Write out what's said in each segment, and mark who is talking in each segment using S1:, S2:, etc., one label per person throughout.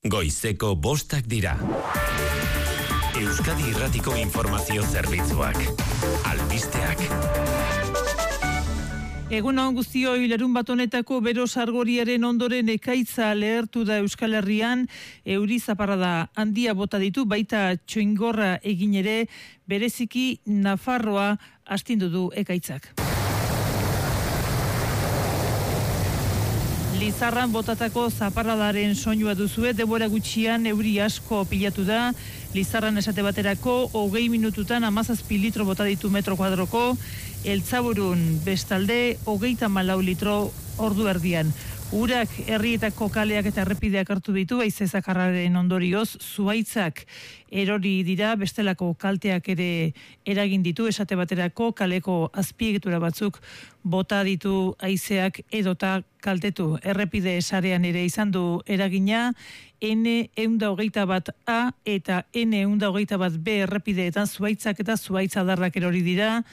S1: Goizeko 5 dira. Euskadi Irratiko Informazio Zerbitzuak. Albisteak.
S2: Egun on guztioi, larunbat honetako bero sargoriaren ondoren ekaitza lehertu da Euskal Herrian, euri zaparrada handia bota ditu, baita txoingorra egin ere, bereziki Nafarroa astindu du ekaitzak. Lizarran botatako zaparradaren soinua duzue, denbora gutxian euri asko pilatu da. Lizarran esate baterako 20 minututan 17 litro bota ditu metro kuadroko, Eltzaburun bestalde 34 litro ordu erdian. Urak herrietako kaleak eta errepideak hartu ditu, haize zakarraren ondorioz, zuhaitzak erori dira, bestelako kalteak ere eragin ditu, esate baterako kaleko azpiegitura batzuk bota ditu haizeak edota kaltetu. Errepide sarean ere izan du eragina, N121A eta N121B errepideetan zuhaitzak eta zuhaitzadarrak erori dira,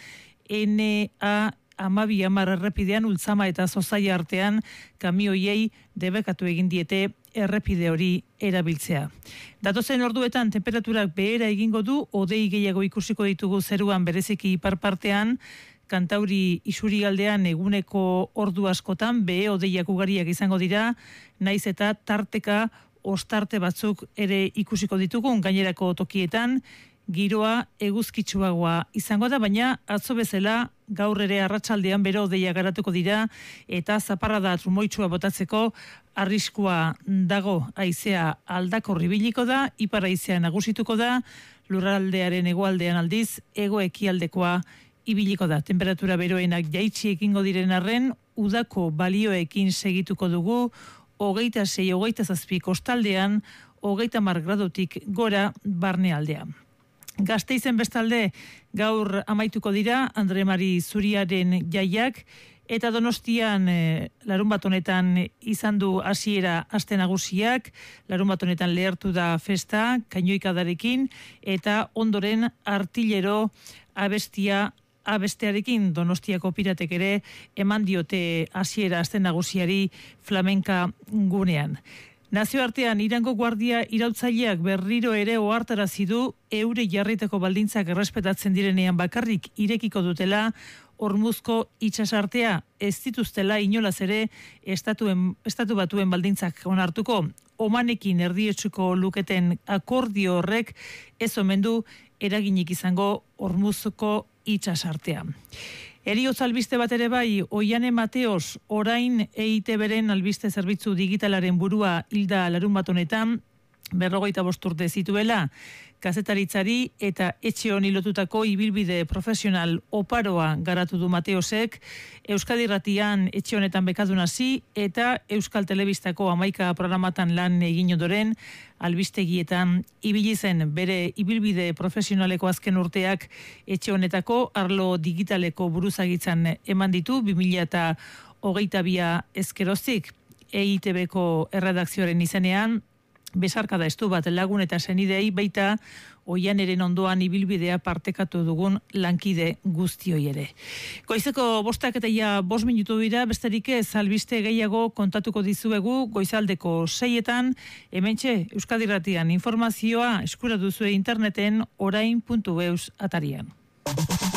S2: NA 12 errepidean Ultzama eta Zozaia artean kamioiei debekatu egin diete errepide hori erabiltzea. Datozen orduetan temperaturak behera egingo du, hodei gehiago ikusiko ditugu zeruan bereziki ipar partean, Kantauri isurialdean eguneko ordu askotan behe hodeiak ugariak izango dira, naiz eta tarteka ostarte batzuk ere ikusiko ditugun gainerako tokietan, giroa eguzkitsuagoa izango da, baina atzo bezala gaur ere arratsaldean bero hodeiak garatuko dira eta zaparrada trumoitsua botatzeko arriskua dago. Haizea aldakor ibiliko da, ipar haizea nagusituko da, lurraldearen hegoaldean aldiz hego-ekialdekoa ibiliko da. Temperatura beroenak jaitsi egingo diren arren, udako balioekin segituko dugu, 26-27 kostaldean, 30 gradotik gora barnealdean. Gasteizen bestalde gaur amaituko dira Andre Mari Zuriaren jaiak, eta Donostian larunbat honetan izan du hasiera aste nagusiak, larunbat honetan lehertu da festa kainoikadarekin eta ondoren artillero abestearekin Donostiako piratek ere eman diote hasiera aste nagusiari flamenka gunean. Nazioartean Irango guardia irautzaileak berriro ere ohartarazi du eure jarritako baldintzak errespetatzen direnean bakarrik irekiko dutela Hormuzko itsasartea, ez dituztela inolaz ere estatu batuen baldintzak onartuko. Omanekin erdietsuko luketen akordio horrek ez omen du eraginik izango Hormuzko itsasartea. Heriotz albiste bat ere bai, Oiane Mateos orain EITB-ren albiste zerbitzu digitalaren burua hilda larunbat honetan, 55 urte zituela, kazetaritzari eta etxe honi lotutako ibilbide profesional oparoa garatu du Mateosek, Euskadi Irratian etxe honetan bekadun hasi eta Euskal Telebistako 11 programatan lan egin ondoren, albistegietan ibili zen. Bere ibilbide profesionaleko azken urteak etxe honetako arlo digitaleko buruzagitzan eman ditu 2022 ezkeroztik. EITB-ko erredakzioaren izenean, besarkada estu bat lagun eta senidei, baita Oianeren ondoan ibilbidea partekatu dugun lankide guztioi ere. Goizeko 5 eta 5 minutu dira, besterik ez albiste gehiago kontatuko dizuegu goizaldeko 6etan, hementxe Euskadi Irratian informazioa eskura duzue interneten orain.eus atarian.